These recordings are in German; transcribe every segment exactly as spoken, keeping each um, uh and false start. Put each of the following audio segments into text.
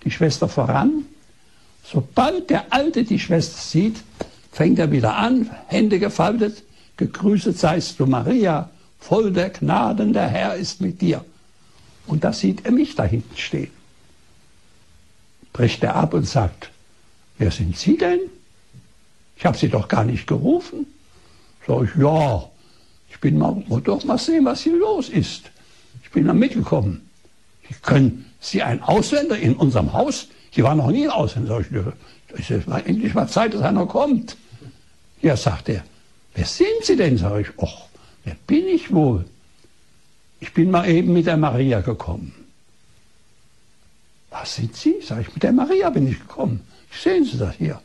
die Schwester voran. Sobald der Alte die Schwester sieht, fängt er wieder an, Hände gefaltet, gegrüßet seist du Maria, voll der Gnaden, der Herr ist mit dir. Und da sieht er mich da hinten stehen. Bricht er ab und sagt, wer sind Sie denn? Ich habe Sie doch gar nicht gerufen. Sag ich, ja, ich bin mal, wollte doch mal sehen, was hier los ist. Ich bin da mitgekommen. Können Sie ein Ausländer in unserem Haus? Hier war noch nie ein Ausländer. Sag ich, es ist endlich mal Zeit, dass einer kommt. Ja, sagt er, wer sind Sie denn? Sag ich, och, wer bin ich wohl? Ich bin mal eben mit der Maria gekommen. Was sind Sie? Sag ich, mit der Maria bin ich gekommen. Sehen Sie das hier?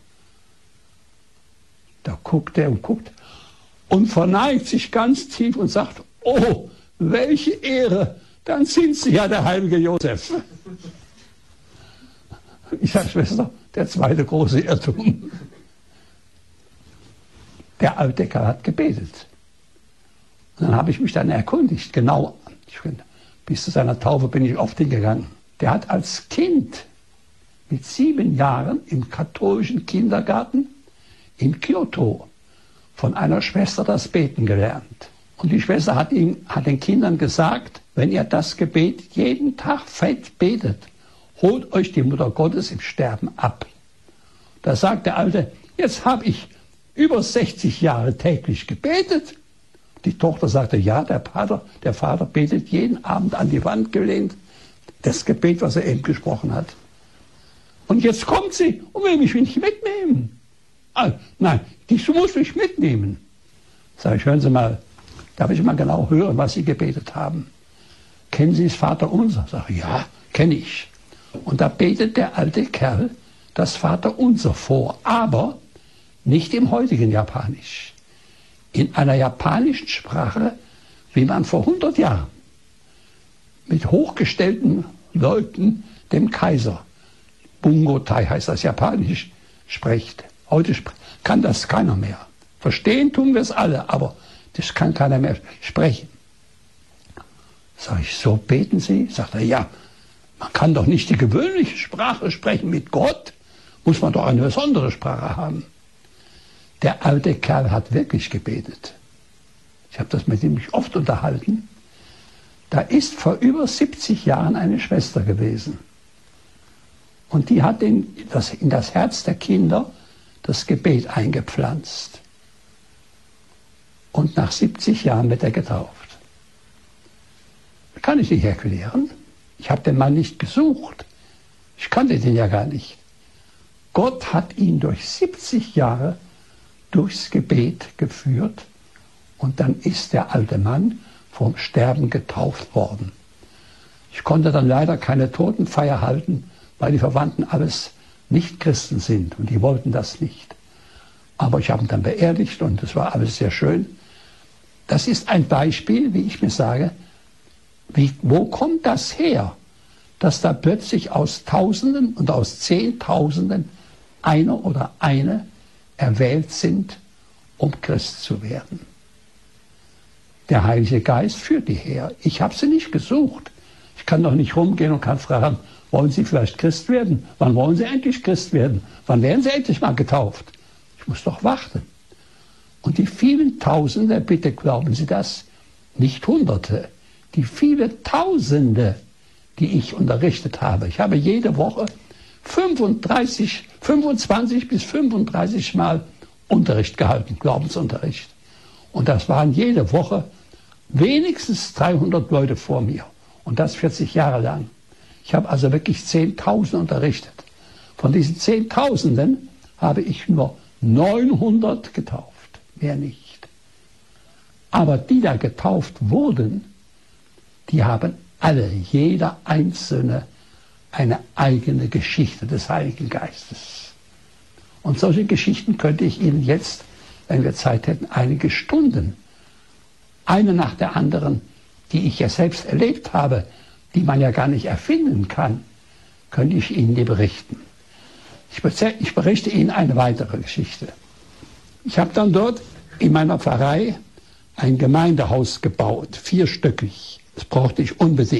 Da guckt er und guckt und verneigt sich ganz tief und sagt, oh, welche Ehre, dann sind Sie ja der heilige Josef. Ich sage, Schwester, der zweite große Irrtum. Der alte Kerl hat gebetet. Und dann habe ich mich dann erkundigt, genau, ich finde, bis zu seiner Taufe bin ich oft hingegangen. Der hat als Kind mit sieben Jahren im katholischen Kindergarten in Kyoto von einer Schwester das Beten gelernt. Und die Schwester hat, ihm, hat den Kindern gesagt, wenn ihr das Gebet jeden Tag fett betet, holt euch die Mutter Gottes im Sterben ab. Da sagt der Alte, jetzt habe ich über sechzig Jahre täglich gebetet. Die Tochter sagte, ja, der Vater, der Vater betet jeden Abend an die Wand gelehnt, das Gebet, was er eben gesprochen hat. Und jetzt kommt sie und will mich nicht mitnehmen. Ah, nein, die muss mich mitnehmen. Sag ich, hören Sie mal, darf ich mal genau hören, was Sie gebetet haben? Kennen Sie das Vaterunser? Sag ich, ja, kenne ich. Und da betet der alte Kerl das Vaterunser vor, aber nicht im heutigen Japanisch. In einer japanischen Sprache, wie man vor hundert Jahren mit hochgestellten Leuten dem Kaiser, Bungo-Tai heißt das Japanisch, spricht. Heute kann das keiner mehr. Verstehen tun wir es alle, aber das kann keiner mehr sprechen. Sag ich, so beten Sie? Sagt er, ja, man kann doch nicht die gewöhnliche Sprache sprechen mit Gott, muss man doch eine besondere Sprache haben. Der alte Kerl hat wirklich gebetet. Ich habe das mit ihm mich oft unterhalten. Da ist vor über siebzig Jahren eine Schwester gewesen. Und die hat in das, in das Herz der Kinder das Gebet eingepflanzt. Und nach siebzig Jahren wird er getauft. Kann ich nicht erklären. Ich habe den Mann nicht gesucht. Ich kannte den ja gar nicht. Gott hat ihn durch siebzig Jahre durchs Gebet geführt und dann ist der alte Mann vom Sterben getauft worden. Ich konnte dann leider keine Totenfeier halten, weil die Verwandten alles Nicht-Christen sind und die wollten das nicht. Aber ich habe ihn dann beerdigt und es war alles sehr schön. Das ist ein Beispiel, wie ich mir sage, wie, wo kommt das her, dass da plötzlich aus Tausenden und aus Zehntausenden einer oder eine erwählt sind, um Christ zu werden. Der Heilige Geist führt die her. Ich habe sie nicht gesucht. Ich kann doch nicht rumgehen und kann fragen, wollen Sie vielleicht Christ werden? Wann wollen Sie endlich Christ werden? Wann werden Sie endlich mal getauft? Ich muss doch warten. Und die vielen Tausende, bitte glauben Sie das, nicht Hunderte, die viele Tausende, die ich unterrichtet habe. Ich habe jede Woche fünfunddreißig, fünfundzwanzig bis fünfunddreißig Mal Unterricht gehalten, Glaubensunterricht. Und das waren jede Woche wenigstens dreihundert Leute vor mir. Und das vierzig Jahre lang. Ich habe also wirklich Zehntausend unterrichtet. Von diesen Zehntausenden habe ich nur neunhundert getauft, mehr nicht. Aber die da getauft wurden, die haben alle, jeder Einzelne, eine eigene Geschichte des Heiligen Geistes. Und solche Geschichten könnte ich Ihnen jetzt, wenn wir Zeit hätten, einige Stunden, eine nach der anderen, die ich ja selbst erlebt habe, die man ja gar nicht erfinden kann, könnte ich Ihnen die berichten. Ich, ich berichte Ihnen eine weitere Geschichte. Ich habe dann dort in meiner Pfarrei ein Gemeindehaus gebaut, vierstöckig. Das brauchte ich unbedingt.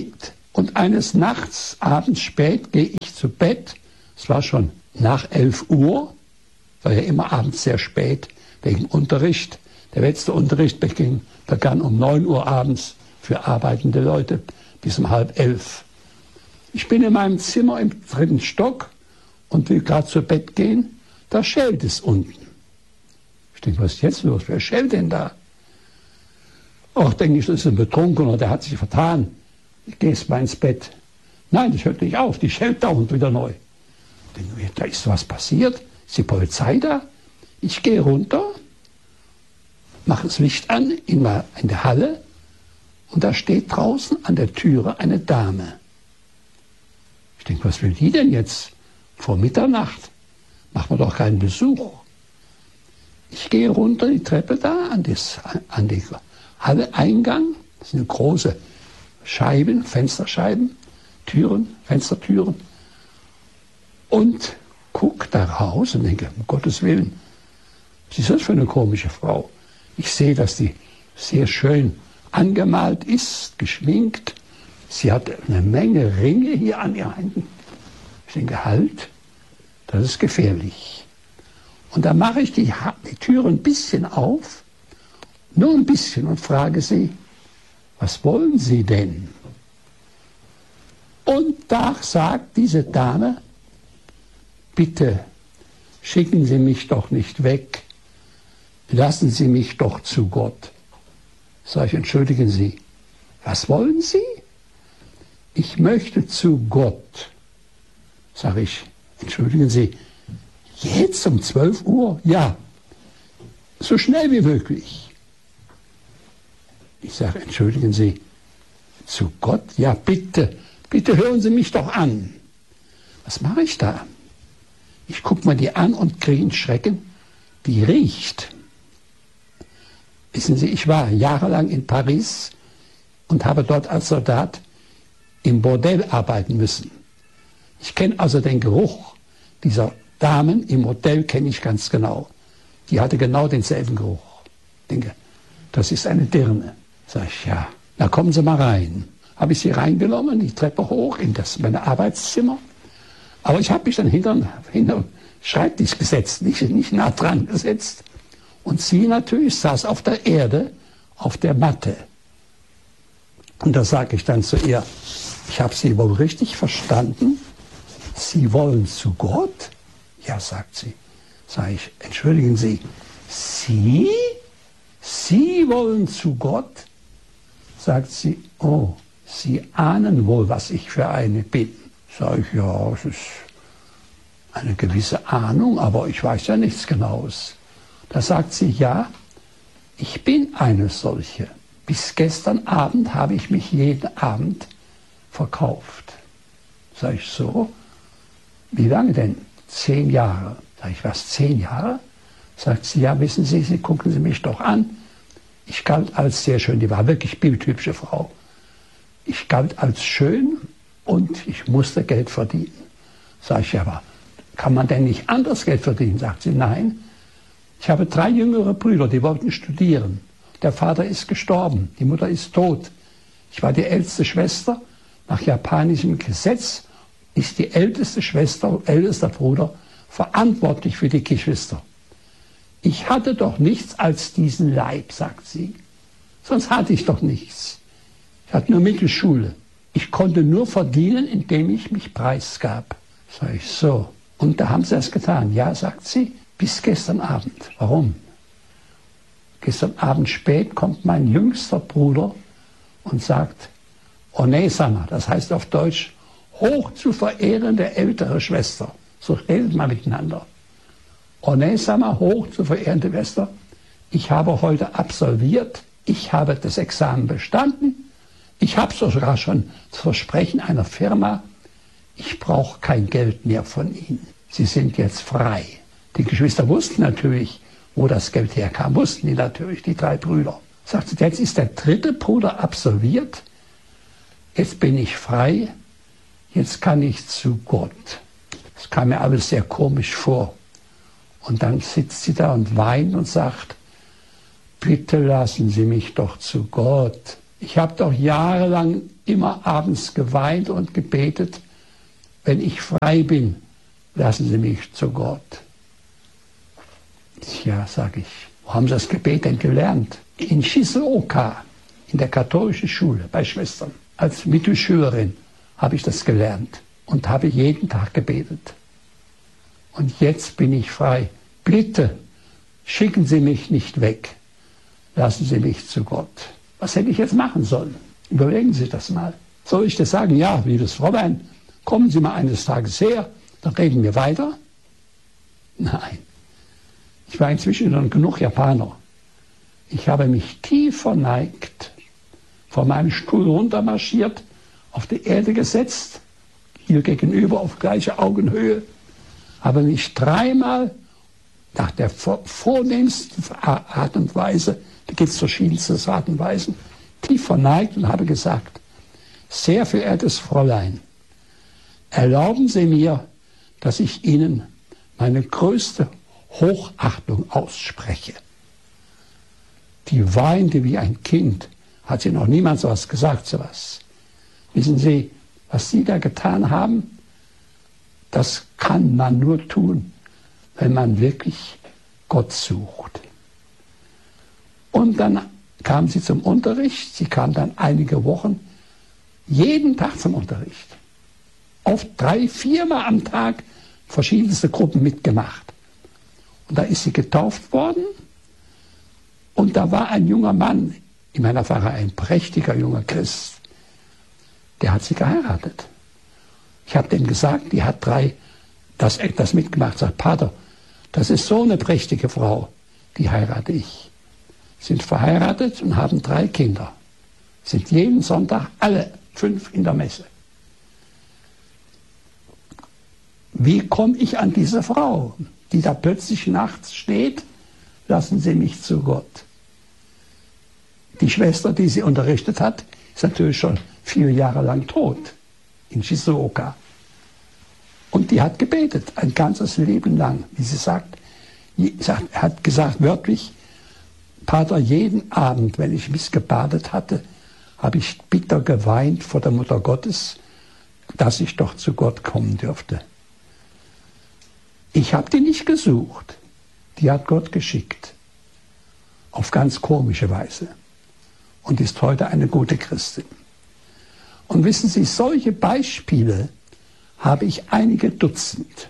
Und eines Nachts, abends spät, gehe ich zu Bett. Es war schon nach elf Uhr, war ja immer abends sehr spät, wegen Unterricht. Der letzte Unterricht begann, begann um neun Uhr abends für arbeitende Leute bis um halb elf. Ich bin in meinem Zimmer im dritten Stock und will gerade zu Bett gehen. Da schellt es unten. Ich denke, was ist jetzt los? Wer schellt denn da? Ach, denke ich, das ist ein Betrunkener, der hat sich vertan. Ich gehe jetzt mal ins Bett. Nein, das hört nicht auf, die schellt dauernd wieder neu. Ich denke, da ist was passiert. Ist die Polizei da? Ich gehe runter, mache das Licht an in der Halle und da steht draußen an der Türe eine Dame. Ich denke, was will die denn jetzt? Vor Mitternacht machen wir doch keinen Besuch. Ich gehe runter die Treppe da an, das, an den Halle-Eingang. Das sind große Scheiben, Fensterscheiben, Türen, Fenstertüren. Und gucke da raus und denke, um Gottes Willen, was ist das für eine komische Frau? Ich sehe, dass die sehr schön angemalt ist, geschminkt. Sie hat eine Menge Ringe hier an ihren Händen. Ich denke, halt, das ist gefährlich. Und da mache ich die, die Türe ein bisschen auf, nur ein bisschen, und frage sie, was wollen Sie denn? Und da sagt diese Dame, bitte schicken Sie mich doch nicht weg, lassen Sie mich doch zu Gott. Sag ich, entschuldigen Sie, was wollen Sie? Ich möchte zu Gott. Sag ich, entschuldigen Sie, jetzt um zwölf Uhr? Ja, so schnell wie möglich. Ich sage, entschuldigen Sie, zu Gott? Ja, bitte, bitte hören Sie mich doch an. Was mache ich da? Ich gucke mir die an und kriege einen Schrecken. Die riecht. Wissen Sie, ich war jahrelang in Paris und habe dort als Soldat im Bordell arbeiten müssen. Ich kenne also den Geruch dieser Damen im Bordell, kenne ich ganz genau. Die hatte genau denselben Geruch. Ich denke, das ist eine Dirne. Sag ich, ja, na kommen Sie mal rein. Habe ich sie reingenommen, die Treppe hoch in das meine Arbeitszimmer. Aber ich habe mich dann hinter den Schreibtisch gesetzt, nicht, nicht nah dran gesetzt. Und sie natürlich saß auf der Erde, auf der Matte. Und da sage ich dann zu ihr, ich habe Sie wohl richtig verstanden? Sie wollen zu Gott? Ja, sagt sie. Sage ich, entschuldigen Sie, Sie? Sie wollen zu Gott? Sagt sie, oh, Sie ahnen wohl, was ich für eine bin. Sage ich, ja, es ist eine gewisse Ahnung, aber ich weiß ja nichts Genaues. Da sagt sie, ja, ich bin eine solche. Bis gestern Abend habe ich mich jeden Abend verkauft. Sag ich, so? Wie lange denn? Zehn Jahre. Sag ich, was, zehn Jahre? Sagt sie, ja, wissen Sie, Sie gucken Sie mich doch an. Ich galt als sehr schön, die war wirklich bildhübsche Frau. Ich galt als schön und ich musste Geld verdienen. Sag ich, ja, aber kann man denn nicht anders Geld verdienen? Sagt sie, nein. Ich habe drei jüngere Brüder, die wollten studieren. Der Vater ist gestorben, die Mutter ist tot. Ich war die älteste Schwester. Nach japanischem Gesetz ist die älteste Schwester, ältester Bruder verantwortlich für die Geschwister. Ich hatte doch nichts als diesen Leib, sagt sie. Sonst hatte ich doch nichts. Ich hatte nur Mittelschule. Ich konnte nur verdienen, indem ich mich preisgab. Sag ich, so. Und da haben sie es getan. Ja, sagt sie, bis gestern Abend. Warum? Gestern Abend spät kommt mein jüngster Bruder und sagt, Onesama, das heißt auf Deutsch, hoch zu verehrende ältere Schwester. So redet man miteinander. Onesama, hoch zu verehrende Schwester, ich habe heute absolviert, ich habe das Examen bestanden, ich habe sogar schon das Versprechen einer Firma, ich brauche kein Geld mehr von Ihnen. Sie sind jetzt frei. Die Geschwister wussten natürlich, wo das Geld herkam, wussten die natürlich, die drei Brüder. Sagte, jetzt ist der dritte Bruder absolviert, jetzt bin ich frei, jetzt kann ich zu Gott. Das kam mir alles sehr komisch vor. Und dann sitzt sie da und weint und sagt, bitte lassen Sie mich doch zu Gott. Ich habe doch jahrelang immer abends geweint und gebetet, wenn ich frei bin, lassen Sie mich zu Gott. Ja, sage ich, wo haben Sie das Gebet denn gelernt? In Shizuoka, in der katholischen Schule bei Schwestern. Als Mittelschülerin habe ich das gelernt und habe jeden Tag gebetet. Und jetzt bin ich frei. Bitte, schicken Sie mich nicht weg. Lassen Sie mich zu Gott. Was hätte ich jetzt machen sollen? Überlegen Sie das mal. Soll ich das sagen? Ja, liebes Fräulein, kommen Sie mal eines Tages her, dann reden wir weiter. Nein. Ich war inzwischen schon genug Japaner. Ich habe mich tief verneigt, von meinem Stuhl runtermarschiert, auf die Erde gesetzt, hier gegenüber auf gleicher Augenhöhe, habe mich dreimal nach der vornehmsten Art und Weise, da gibt es verschiedenste Art und Weisen, tief verneigt und habe gesagt, sehr verehrtes Fräulein, erlauben Sie mir, dass ich Ihnen meine größte Hochachtung ausspreche. Die weinte wie ein Kind, hat sie noch niemand so was gesagt, so was. Wissen Sie, was Sie da getan haben? Das kann man nur tun, wenn man wirklich Gott sucht. Und dann kam sie zum Unterricht, sie kam dann einige Wochen, jeden Tag zum Unterricht. Oft drei, viermal am Tag verschiedenste Gruppen mitgemacht. Und da ist sie getauft worden und da war ein junger Mann in meiner Pfarrei, ein prächtiger junger Christ, der hat sie geheiratet. Ich habe dem gesagt, die hat drei, das etwas mitgemacht, sagt, Pater, das ist so eine prächtige Frau, die heirate ich. Sind verheiratet und haben drei Kinder. Sind jeden Sonntag alle fünf in der Messe. Wie komme ich an diese Frau, die da plötzlich nachts steht? Lassen Sie mich zu Gott. Die Schwester, die sie unterrichtet hat, ist natürlich schon viele Jahre lang tot in Shizuoka. Und die hat gebetet, ein ganzes Leben lang, wie sie sagt. Sie hat gesagt wörtlich, Pater, jeden Abend, wenn ich mich gebadet hatte, habe ich bitter geweint vor der Mutter Gottes, dass ich doch zu Gott kommen dürfte. Ich habe die nicht gesucht, die hat Gott geschickt, auf ganz komische Weise und ist heute eine gute Christin. Und wissen Sie, solche Beispiele habe ich einige Dutzend.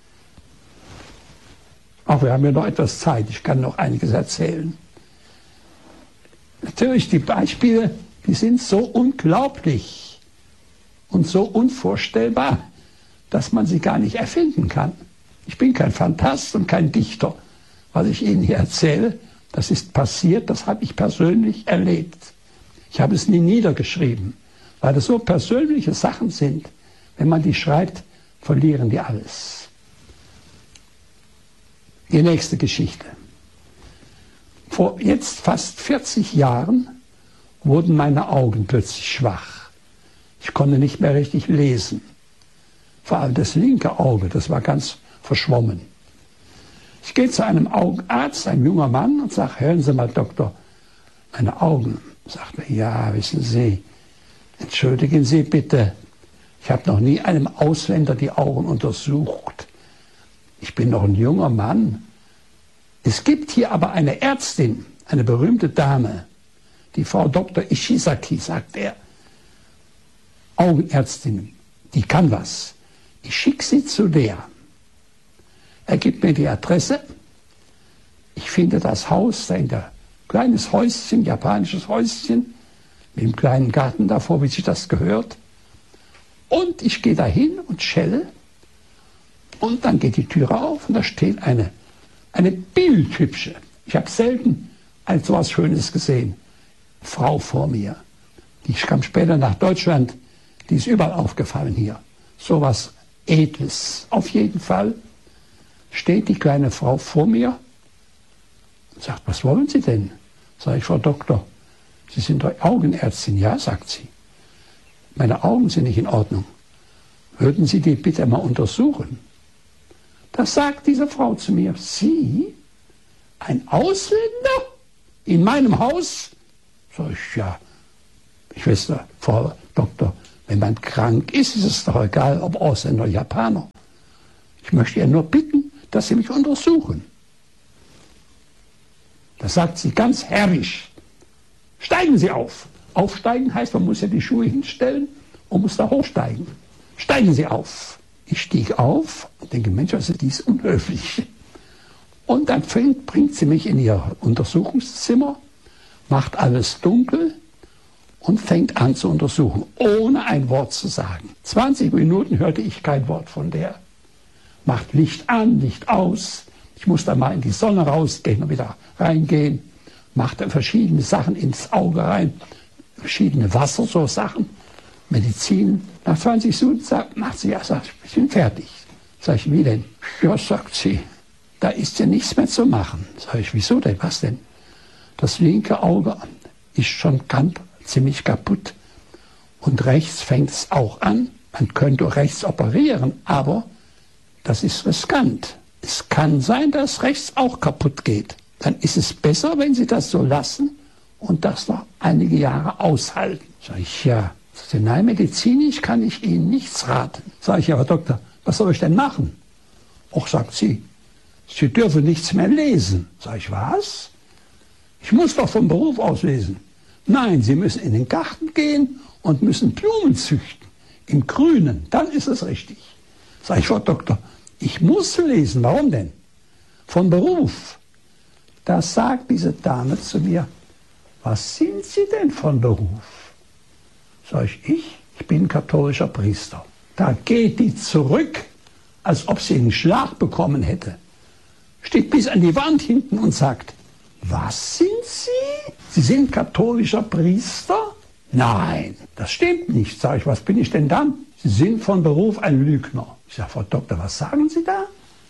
Auch wir haben ja noch etwas Zeit, ich kann noch einiges erzählen. Natürlich, die Beispiele, die sind so unglaublich und so unvorstellbar, dass man sie gar nicht erfinden kann. Ich bin kein Phantast und kein Dichter. Was ich Ihnen hier erzähle, das ist passiert, das habe ich persönlich erlebt. Ich habe es nie niedergeschrieben, weil das so persönliche Sachen sind. Wenn man die schreibt, verlieren die alles. Die nächste Geschichte. Vor jetzt fast vierzig Jahren wurden meine Augen plötzlich schwach. Ich konnte nicht mehr richtig lesen. Vor allem das linke Auge, das war ganz verschwommen. Ich gehe zu einem Augenarzt, ein junger Mann, und sage, hören Sie mal, Doktor, meine Augen. Sagt er, ja, wissen Sie, entschuldigen Sie bitte, ich habe noch nie einem Ausländer die Augen untersucht. Ich bin noch ein junger Mann. Es gibt hier aber eine Ärztin, eine berühmte Dame, die Frau Doktor Ishizaki, sagt er, Augenärztin, die kann was. Ich schicke Sie zu der. Er gibt mir die Adresse. Ich finde das Haus, da in der kleines Häuschen, japanisches Häuschen, mit einem kleinen Garten davor, wie sich das gehört. Und ich gehe dahin und schelle. Und dann geht die Tür auf und da steht eine, eine bildhübsche, ich habe selten ein so was Schönes gesehen, Frau vor mir. Die kam später nach Deutschland, die ist überall aufgefallen hier. So was Edles. Auf jeden Fall steht die kleine Frau vor mir und sagt, was wollen Sie denn? Sag ich, Frau Doktor, Sie sind doch Augenärztin. Ja, sagt sie. Meine Augen sind nicht in Ordnung. Würden Sie die bitte mal untersuchen? Das sagt diese Frau zu mir. Sie? Ein Ausländer? In meinem Haus? Sag ich, ja. Ich weiß, Frau Doktor, wenn man krank ist, ist es doch egal, ob Ausländer oder Japaner. Ich möchte ja nur bitten, dass Sie mich untersuchen. Da sagt sie ganz herrisch, steigen Sie auf. Aufsteigen heißt, man muss ja die Schuhe hinstellen und muss da hochsteigen. Steigen Sie auf. Ich stieg auf und denke, Mensch, was ist dies unhöflich. Und dann fängt, bringt sie mich in ihr Untersuchungszimmer, macht alles dunkel und fängt an zu untersuchen, ohne ein Wort zu sagen. zwanzig Minuten hörte ich kein Wort von der. Macht Licht an, Licht aus. Ich muss dann mal in die Sonne rausgehen und wieder reingehen. Macht dann verschiedene Sachen ins Auge rein, verschiedene Wasser, so Sachen, Medizin. Nach zwanzig Minuten sagt, macht sie, ja, sagt, ich bin fertig. Sag ich, wie denn? Ja, sagt sie, da ist ja nichts mehr zu machen. Sag ich, wieso denn? Was denn? Das linke Auge ist schon ganz, ziemlich kaputt. Und rechts fängt es auch an. Man könnte rechts operieren, aber das ist riskant. Es kann sein, dass rechts auch kaputt geht. Dann ist es besser, wenn Sie das so lassen und das noch einige Jahre aushalten. Sag ich, ja. Sag ich, nein, medizinisch kann ich Ihnen nichts raten. Sag ich, aber Doktor, was soll ich denn machen? Och, sagt sie, Sie dürfen nichts mehr lesen. Sag ich, was? Ich muss doch vom Beruf aus lesen. Nein, Sie müssen in den Garten gehen und müssen Blumen züchten. Im Grünen, dann ist es richtig. Sag ich, Frau Doktor, ich muss lesen. Warum denn? Von Beruf. Da sagt diese Dame zu mir, was sind Sie denn von Beruf? Sag ich, ich, ich bin katholischer Priester. Da geht die zurück, als ob sie einen Schlag bekommen hätte. Steht bis an die Wand hinten und sagt, was sind Sie? Sie sind katholischer Priester? Nein, das stimmt nicht. Sag ich, was bin ich denn dann? Sie sind von Beruf ein Lügner. Ich sage, Frau Doktor, was sagen Sie da?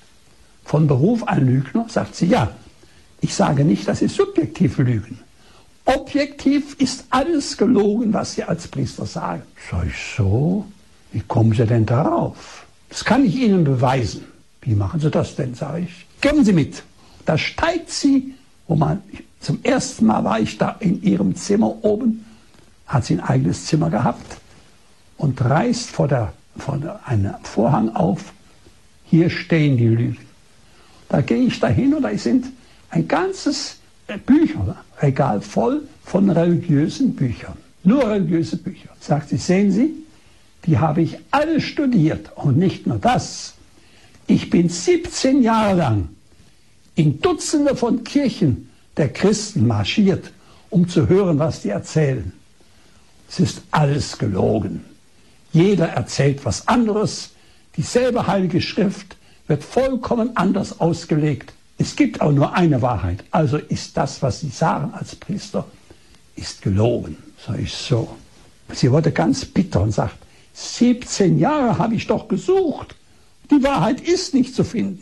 Von Beruf ein Lügner? Sagt sie, ja. Ich sage nicht, dass Sie subjektiv lügen. Objektiv ist alles gelogen, was Sie als Priester sagen. Sag ich, so? Wie kommen Sie denn darauf? Das kann ich Ihnen beweisen. Wie machen Sie das denn, sage ich. Geben Sie mit. Da steigt sie, wo man, zum ersten Mal war ich da in ihrem Zimmer oben, hat sie ein eigenes Zimmer gehabt und reißt vor der, vor der einen Vorhang auf, hier stehen die Lügen. Da gehe ich dahin und da sind ein ganzes Bücherregal voll von religiösen Büchern. Nur religiöse Bücher. Sagt sie, sehen Sie, die habe ich alle studiert. Und nicht nur das. Ich bin siebzehn Jahre lang in Dutzende von Kirchen der Christen marschiert, um zu hören, was die erzählen. Es ist alles gelogen. Jeder erzählt was anderes. Dieselbe Heilige Schrift wird vollkommen anders ausgelegt. Es gibt auch nur eine Wahrheit. Also ist das, was Sie sagen als Priester, ist gelogen. Sag ich so. Sie wurde ganz bitter und sagt, siebzehn Jahre habe ich doch gesucht. Die Wahrheit ist nicht zu finden.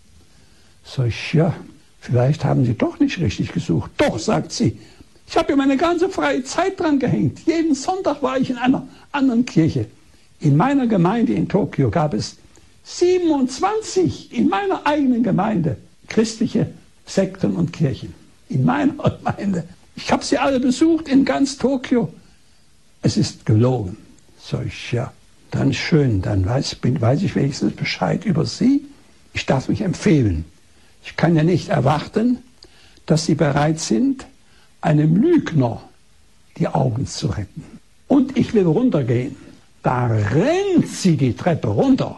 Sag ich, ja, vielleicht haben Sie doch nicht richtig gesucht. Doch, sagt sie, ich habe ja meine ganze freie Zeit dran gehängt. Jeden Sonntag war ich in einer anderen Kirche. In meiner Gemeinde in Tokio gab es siebenundzwanzig, in meiner eigenen Gemeinde, christliche Sekten und Kirchen. In meiner Gemeinde. Ich habe sie alle besucht in ganz Tokio. Es ist gelogen. Sag ich, ja, dann schön, dann weiß, bin, weiß ich wenigstens Bescheid über Sie. Ich darf mich empfehlen. Ich kann ja nicht erwarten, dass Sie bereit sind, einem Lügner die Augen zu retten. Und ich will runtergehen. Da rennt sie die Treppe runter.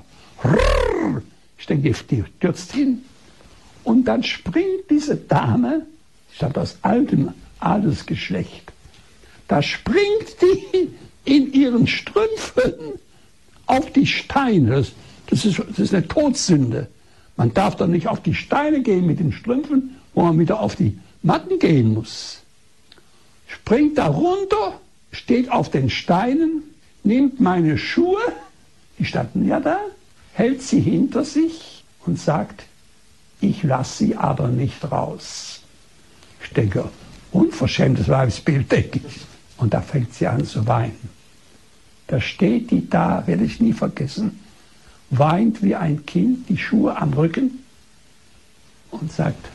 Ich denke, die stürzt hin. Und dann springt diese Dame, ich stammt aus altem Adelsgeschlecht, da springt die in ihren Strümpfen auf die Steine. Das, das, ist, das ist eine Todsünde. Man darf doch nicht auf die Steine gehen mit den Strümpfen, wo man wieder auf die Matten gehen muss. Springt da runter, steht auf den Steinen, nimmt meine Schuhe, die standen ja da, hält sie hinter sich und sagt, ich lasse sie aber nicht raus. Ich denke, unverschämtes Weibsbild, denke ich. Und da fängt sie an zu weinen. Da steht die da, werde ich nie vergessen, weint wie ein Kind, die Schuhe am Rücken und sagt,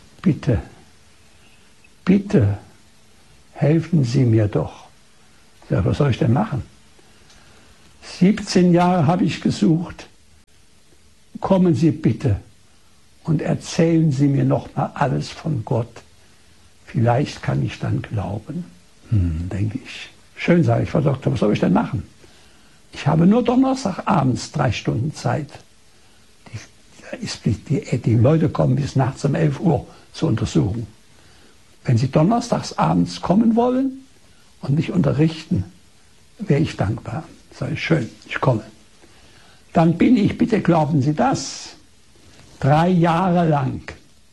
bitte, bitte, helfen Sie mir doch. Ja, was soll ich denn machen? siebzehn Jahre habe ich gesucht. Kommen Sie bitte und erzählen Sie mir noch mal alles von Gott. Vielleicht kann ich dann glauben. Hm, denke ich. Schön, sage ich, Frau Doktor, was soll ich denn machen? Ich habe nur Donnerstagabends drei Stunden Zeit. Die, die, die, die Leute kommen bis nachts um elf Uhr zu untersuchen. Wenn Sie donnerstags abends kommen wollen und mich unterrichten, wäre ich dankbar. Sage ich, schön, ich komme. Dann bin ich, bitte glauben Sie das, drei Jahre lang,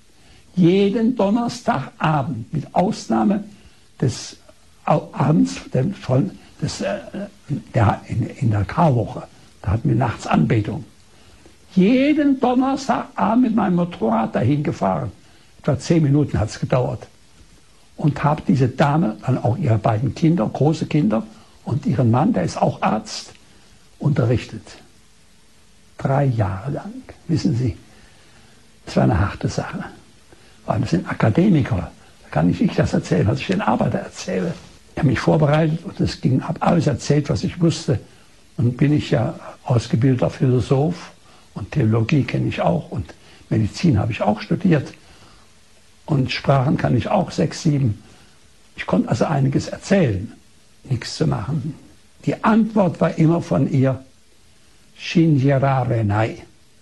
jeden Donnerstagabend, mit Ausnahme des Abends von, des, äh, der, in, in der Karwoche, da hatten wir nachts Anbetung, jeden Donnerstagabend mit meinem Motorrad dahin gefahren. Etwa zehn Minuten hat es gedauert. Und habe diese Dame, dann auch ihre beiden Kinder, große Kinder, und ihren Mann, der ist auch Arzt, unterrichtet. Drei Jahre lang, wissen Sie. Das war eine harte Sache. Weil das sind Akademiker. Da kann nicht ich das erzählen, was ich den Arbeiter erzähle. Ich habe mich vorbereitet und es ging, habe alles erzählt, was ich wusste. Und bin ich ja ausgebildeter Philosoph und Theologie kenne ich auch und Medizin habe ich auch studiert. Und Sprachen kann ich auch, sechs, sieben. Ich konnte also einiges erzählen, nichts zu machen. Die Antwort war immer von ihr, Shinjirare nai.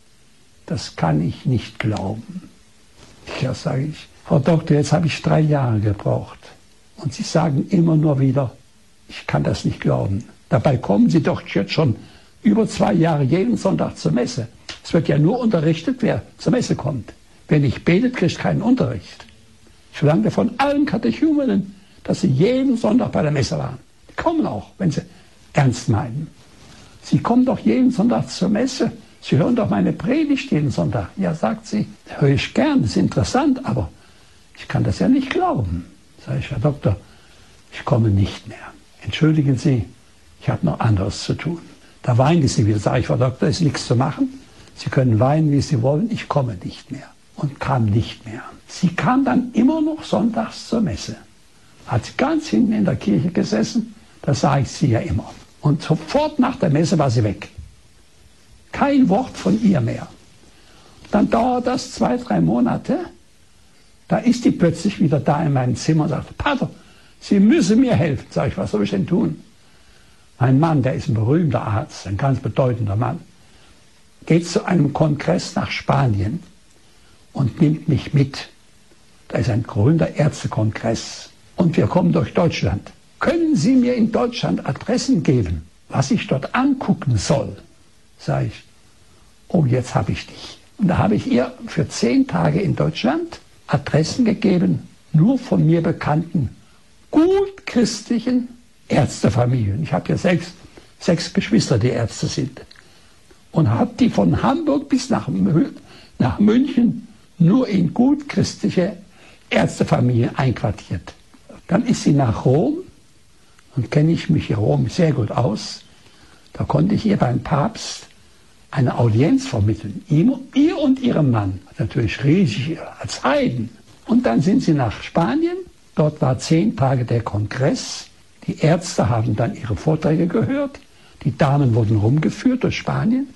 Das kann ich nicht glauben. Ja, sage ich, Frau Doktor, jetzt habe ich drei Jahre gebraucht. Und Sie sagen immer nur wieder, ich kann das nicht glauben. Dabei kommen Sie doch jetzt schon über zwei Jahre jeden Sonntag zur Messe. Es wird ja nur unterrichtet, wer zur Messe kommt. Wer nicht betet, kriegt keinen Unterricht. Ich verlange von allen Katechumenen, dass sie jeden Sonntag bei der Messe waren. Die kommen auch, wenn sie ernst meinen. Sie kommen doch jeden Sonntag zur Messe. Sie hören doch meine Predigt jeden Sonntag. Ja, sagt sie, höre ich gern, das ist interessant, aber ich kann das ja nicht glauben. Sag ich, Herr Doktor, ich komme nicht mehr. Entschuldigen Sie, ich habe noch anderes zu tun. Da weinte sie wieder. Sag ich, Frau Doktor, ist nichts zu machen. Sie können weinen, wie Sie wollen, ich komme nicht mehr. Und kam nicht mehr. Sie kam dann immer noch sonntags zur Messe. Hat ganz hinten in der Kirche gesessen, da sah ich sie ja immer. Und sofort nach der Messe war sie weg. Kein Wort von ihr mehr. Dann dauert das zwei, drei Monate. Da ist die plötzlich wieder da in meinem Zimmer und sagt, Pater, Sie müssen mir helfen. Sag ich, was soll ich denn tun? Mein Mann, der ist ein berühmter Arzt, ein ganz bedeutender Mann, geht zu einem Kongress nach Spanien und nimmt mich mit. Da ist ein grüner Ärztekongress und wir kommen durch Deutschland. Können Sie mir in Deutschland Adressen geben, was ich dort angucken soll? Sag ich, oh, jetzt habe ich dich. Und da habe ich ihr für zehn Tage in Deutschland Adressen gegeben, nur von mir bekannten, gut christlichen Ärztefamilien. Ich habe ja sechs, sechs Geschwister, die Ärzte sind. Und habe die von Hamburg bis nach, nach München nur in gut christliche Ärztefamilien einquartiert. Dann ist sie nach Rom, und kenne ich mich in Rom sehr gut aus, da konnte ich ihr beim Papst eine Audienz vermitteln. Ihm, ihr und ihrem Mann, natürlich riesig als Heiden. Und dann sind sie nach Spanien, dort war zehn Tage der Kongress, die Ärzte haben dann ihre Vorträge gehört, die Damen wurden rumgeführt durch Spanien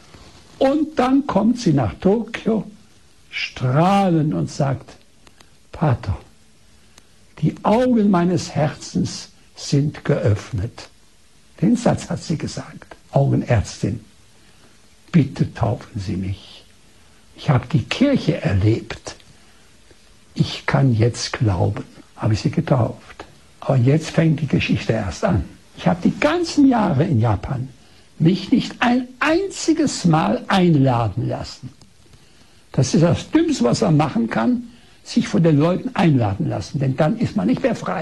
und dann kommt sie nach Tokio, strahlend und sagt, Pater, die Augen meines Herzens sind geöffnet. Den Satz hat sie gesagt, Augenärztin, bitte taufen Sie mich. Ich habe die Kirche erlebt. Ich kann jetzt glauben. Habe ich sie getauft. Aber jetzt fängt die Geschichte erst an. Ich habe die ganzen Jahre in Japan mich nicht ein einziges Mal einladen lassen. Das ist das Dümmste, was man machen kann, sich von den Leuten einladen lassen. Denn dann ist man nicht mehr frei.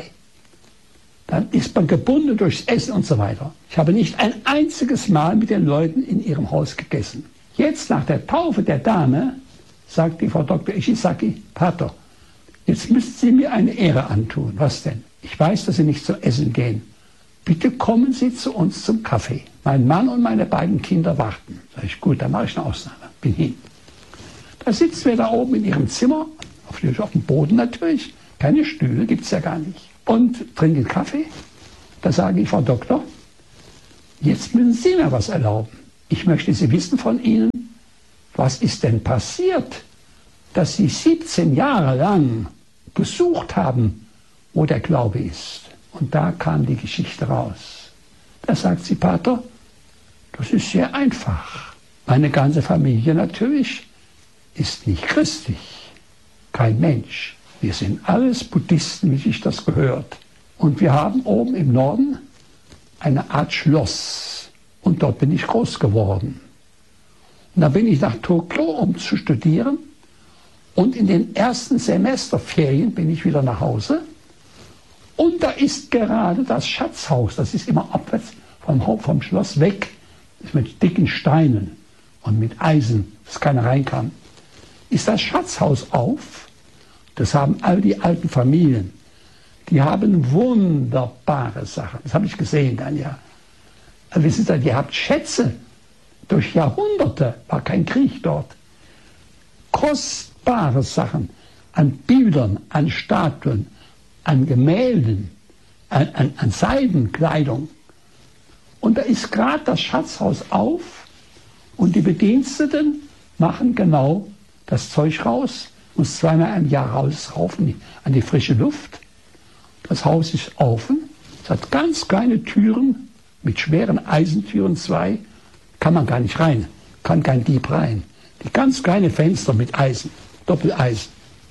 Dann ist man gebunden durchs Essen und so weiter. Ich habe nicht ein einziges Mal mit den Leuten in ihrem Haus gegessen. Jetzt nach der Taufe der Dame, sagt die Frau Doktor Ishizaki, Pater, jetzt müssen Sie mir eine Ehre antun. Was denn? Ich weiß, dass Sie nicht zum Essen gehen. Bitte kommen Sie zu uns zum Kaffee. Mein Mann und meine beiden Kinder warten. Sag ich, gut, dann mache ich eine Ausnahme. Bin hin. Da sitzen wir da oben in ihrem Zimmer, auf dem Boden natürlich. Keine Stühle, gibt es ja gar nicht. Und trinken Kaffee. Da sage ich, Frau Doktor, jetzt müssen Sie mir was erlauben. Ich möchte Sie wissen von Ihnen, was ist denn passiert, dass Sie siebzehn Jahre lang gesucht haben, wo der Glaube ist. Und da kam die Geschichte raus. Da sagt sie, Pater, das ist sehr einfach. Meine ganze Familie natürlich ist nicht christlich. Kein Mensch. Wir sind alles Buddhisten, wie sich das gehört. Und wir haben oben im Norden eine Art Schloss. Und dort bin ich groß geworden. Und dann bin ich nach Tokio, um zu studieren. Und in den ersten Semesterferien bin ich wieder nach Hause. Und da ist gerade das Schatzhaus, das ist immer abwärts vom, vom Schloss weg, ist mit dicken Steinen und mit Eisen, dass keiner rein kann. Ist das Schatzhaus auf, das haben all die alten Familien, die haben wunderbare Sachen, das habe ich gesehen dann ja. Also wissen Sie, die habt Schätze, durch Jahrhunderte war kein Krieg dort. Kostbare Sachen an Bildern, an Statuen, an Gemälden, an, an, an Seidenkleidung. Und da ist gerade das Schatzhaus auf und die Bediensteten machen genau das Zeug raus, muss zweimal im Jahr rausraufen an die frische Luft. Das Haus ist offen, es hat ganz kleine Türen mit schweren Eisentüren, zwei, kann man gar nicht rein, kann kein Dieb rein. Die ganz kleine Fenster mit Eisen, Doppeleisen.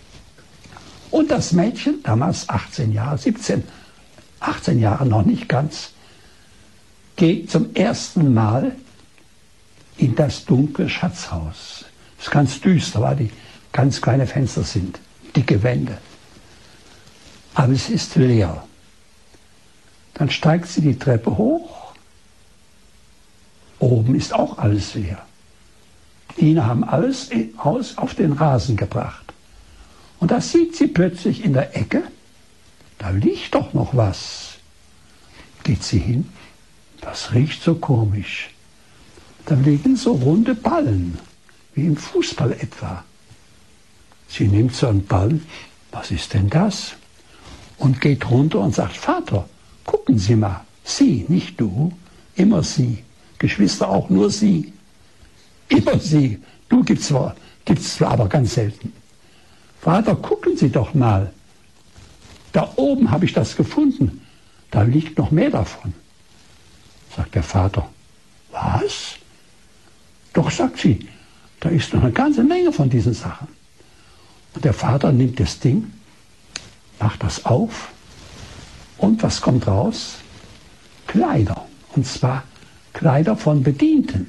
Und das Mädchen, damals achtzehn Jahre, siebzehn, achtzehn Jahre noch nicht ganz, geht zum ersten Mal in das dunkle Schatzhaus. Es ist ganz düster, weil die ganz kleine Fenster sind, dicke Wände. Aber es ist leer. Dann steigt sie die Treppe hoch. Oben ist auch alles leer. Die Diener haben alles aus auf den Rasen gebracht. Und da sieht sie plötzlich in der Ecke, da liegt doch noch was. Geht sie hin, das riecht so komisch. Da liegen so runde Ballen, wie im Fußball etwa. Sie nimmt so einen Ball, was ist denn das? Und geht runter und sagt, Vater, gucken Sie mal, Sie, nicht du, immer Sie, Geschwister auch nur Sie, immer Sie, du gibt's zwar, gibt's zwar aber ganz selten. Vater, gucken Sie doch mal, da oben habe ich das gefunden, da liegt noch mehr davon. Sagt der Vater, was? Doch, sagt sie, da ist noch eine ganze Menge von diesen Sachen. Und der Vater nimmt das Ding, macht das auf und was kommt raus? Kleider, und zwar Kleider von Bedienten.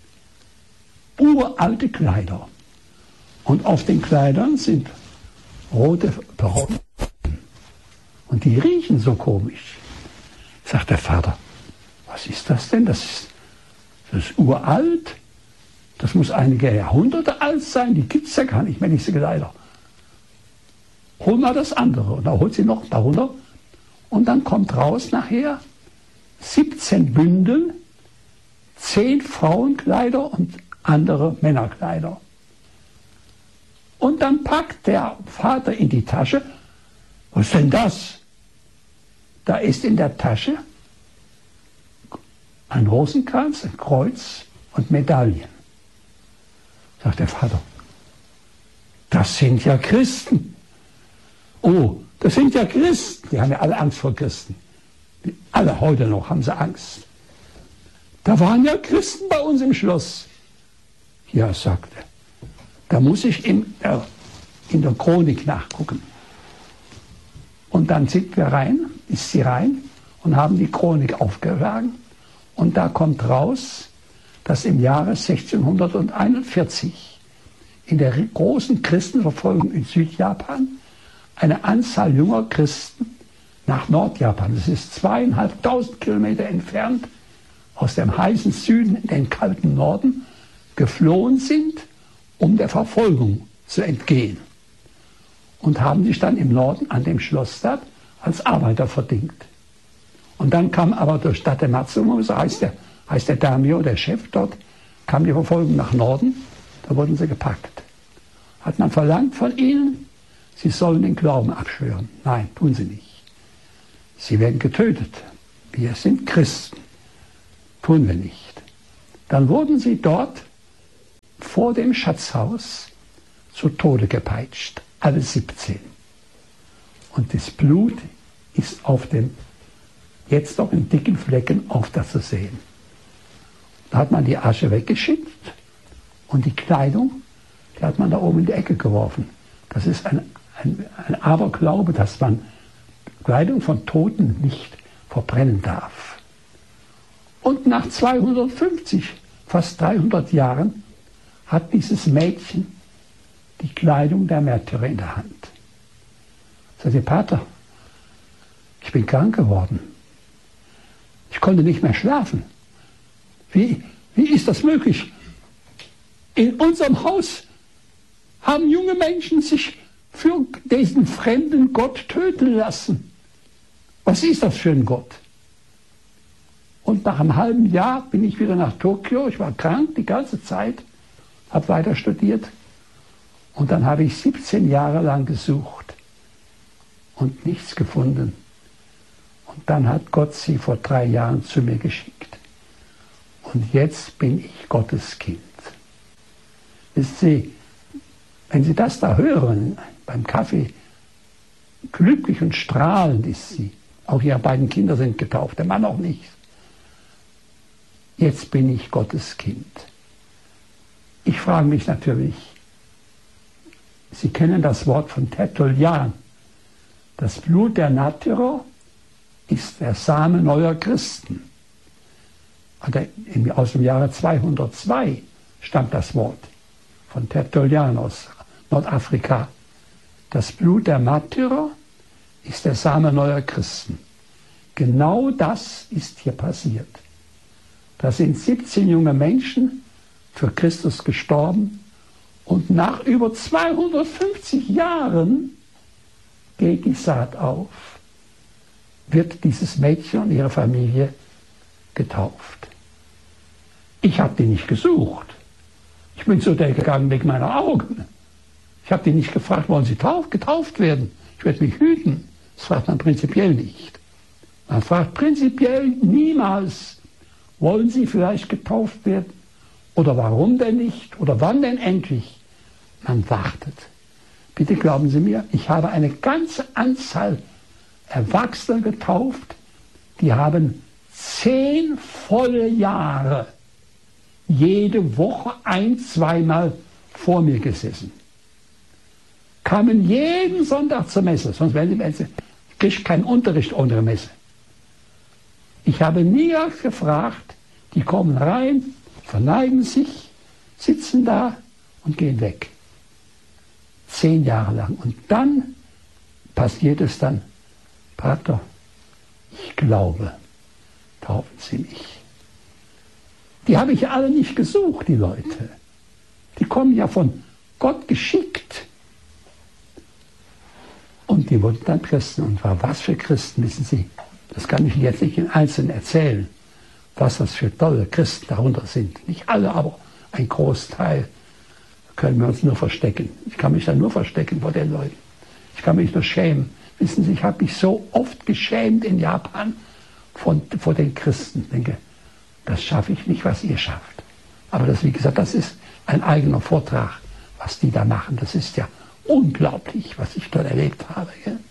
Uralte Kleider. Und auf den Kleidern sind rote Perrotten. Und die riechen so komisch. Sagt der Vater, was ist das denn? Das ist, das ist uralt. Das muss einige Jahrhunderte alt sein. Die gibt es ja gar nicht mehr, diese Kleider. Hol mal das andere. Und da holt sie noch darunter. Und dann kommt raus nachher siebzehn Bündel, zehn Frauenkleider und andere Männerkleider. Und dann packt der Vater in die Tasche. Was ist denn das? Da ist in der Tasche ein Rosenkranz, ein Kreuz und Medaillen. Sagt der Vater, das sind ja Christen. Oh, das sind ja Christen. Die haben ja alle Angst vor Christen. Die, alle heute noch haben sie Angst. Da waren ja Christen bei uns im Schloss. Ja, sagte er. Da muss ich in, äh, in der Chronik nachgucken. Und dann sind wir rein, ist sie rein und haben die Chronik aufgeschlagen. Und da kommt raus, dass im Jahre sechzehnhunderteinundvierzig in der großen Christenverfolgung in Südjapan eine Anzahl junger Christen nach Nordjapan, das ist zweieinhalbtausend Kilometer entfernt, aus dem heißen Süden in den kalten Norden, geflohen sind, um der Verfolgung zu entgehen. Und haben sich dann im Norden an dem Schloss dort als Arbeiter verdingt. Und dann kam aber durch Datematsu, so heißt der, heißt der Daimyo, der Chef dort, kam die Verfolgung nach Norden, da wurden sie gepackt. Hat man verlangt von ihnen, sie sollen den Glauben abschwören. Nein, tun sie nicht. Sie werden getötet. wir sind Christen. Tun wir nicht. Dann wurden sie dort vor dem Schatzhaus zu Tode gepeitscht, alle siebzehn. Und das Blut ist auf dem, jetzt noch in dicken Flecken auf das zu sehen. Da hat man die Asche weggeschickt und die Kleidung, die hat man da oben in die Ecke geworfen. Das ist ein, ein, ein Aberglaube, dass man Kleidung von Toten nicht verbrennen darf. Und nach zweihundertfünfzig, fast dreihundert Jahren, hat dieses Mädchen die Kleidung der Märtyrer in der Hand. Sagt ihr, Pater, ich bin krank geworden. Ich konnte nicht mehr schlafen. Wie, wie ist das möglich? In unserem Haus haben junge Menschen sich für diesen fremden Gott töten lassen. Was ist das für ein Gott? Und nach einem halben Jahr bin ich wieder nach Tokio. Ich war krank die ganze Zeit, habe weiter studiert. Und dann habe ich siebzehn Jahre lang gesucht und nichts gefunden. Und dann hat Gott sie vor drei Jahren zu mir geschickt. Und jetzt bin ich Gottes Kind. Wissen Sie, wenn Sie das da hören, beim Kaffee, glücklich und strahlend ist sie. Auch ihre beiden Kinder sind getauft, der Mann auch nicht. Jetzt bin ich Gottes Kind. Ich frage mich natürlich, Sie kennen das Wort von Tertullian. Das Blut der Märtyrer ist der Same neuer Christen. Aus dem Jahre zweihundertzwei stammt das Wort von Tertullian aus Nordafrika. Das Blut der Märtyrer ist der Same neuer Christen. Genau das ist hier passiert. Da sind siebzehn junge Menschen für Christus gestorben und nach über zweihundertfünfzig Jahren geht die Saat auf, wird dieses Mädchen und ihre Familie getauft. Ich habe die nicht gesucht. Ich bin zu der gegangen wegen meiner Augen. Ich habe die nicht gefragt, wollen sie tauf, getauft werden? Ich werde mich hüten. Das fragt man prinzipiell nicht. Man fragt prinzipiell niemals, wollen sie vielleicht getauft werden? Oder warum denn nicht? Oder wann denn endlich? Man wartet. Bitte glauben Sie mir, ich habe eine ganze Anzahl Erwachsener getauft, die haben zehn volle Jahre jede Woche ein-, zweimal vor mir gesessen. Kamen jeden Sonntag zur Messe, sonst werden die Messe, kriegt keinen Unterricht ohne Messe. Ich habe nie gefragt, die kommen rein, verneigen sich, sitzen da und gehen weg. Zehn Jahre lang. Und dann passiert es dann, Pater, ich glaube, taufen Sie mich. Die habe ich alle nicht gesucht, die Leute. Die kommen ja von Gott geschickt. Und die wurden dann Christen. Und war was für Christen, wissen Sie? Das kann ich jetzt nicht in Einzelnen erzählen, was das für tolle Christen darunter sind. Nicht alle, aber ein Großteil. Können wir uns nur verstecken. Ich kann mich dann nur verstecken vor den Leuten. Ich kann mich nur schämen. Wissen Sie, ich habe mich so oft geschämt in Japan von, vor den Christen. Ich denke, das schaffe ich nicht, was ihr schafft. Aber das, wie gesagt, das ist ein eigener Vortrag, was die da machen. Das ist ja unglaublich, was ich dort erlebt habe. Gell?